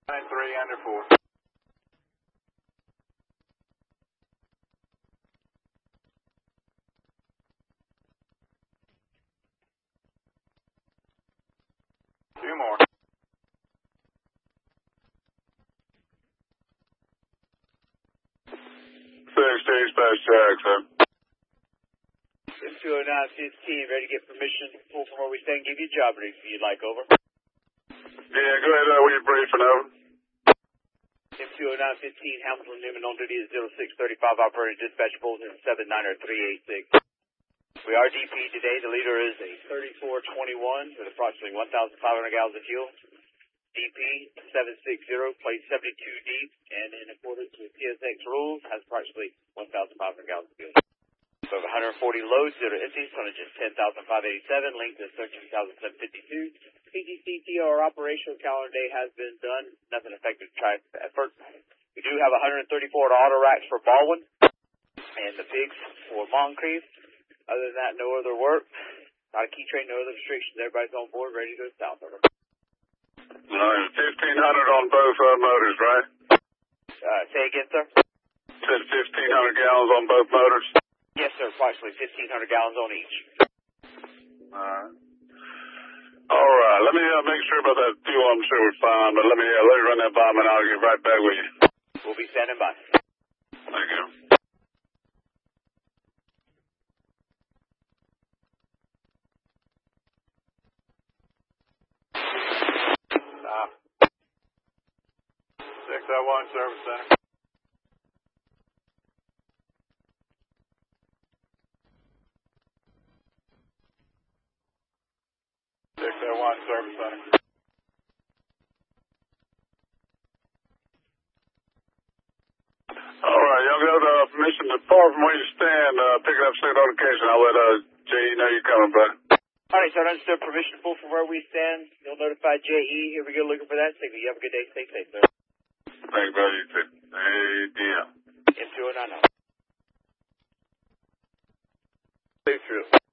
93 under 4. Two more. 6 dispatch Jackson. M20915, ready to get permission to pull from where we stand, give you a job brief if you'd like, over. Yeah, go ahead, will you briefing over? M20915, Hamilton Newman on duty at 0635, operator dispatch bulletin 790-386. We are DP today. The leader is a 3421 with approximately 1,500 gallons of fuel. DP 760, plays 72 deep, and in accordance with TSX rules, has approximately 1,500 gallons of fuel. So 140 loads, 0 to empties, tonnage is 10,587, length is 13,752. PGCTR operational calendar day has been done, nothing affected traffic effort. We do have 134 auto racks for Baldwin, and the pigs for Moncrief. Other than that, no other work. Not a key train, no other restrictions. Everybody's on board, ready to go south. Over. 1,500 on both motors, right? Say again, sir? Said 1,500 gallons on both motors? Yes, sir. Approximately 1,500 gallons on each. All right. Let me make sure about that fuel. I'm sure we're fine, but let me run that by me and I'll get right back with you. We'll be standing by. Thank you. Stop. 601 Service Center. Service Center. All right, y'all got permission to depart from where you stand. Pick up state notification. I'll let J.E. know you're coming, bud. All right, sir. Understood. Permission to pull from where we stand. You'll notify J.E. Here we go, looking for that signal. You have a good day. Stay safe, sir. Thanks, buddy. You too. Hey, deal. M209. Stay true.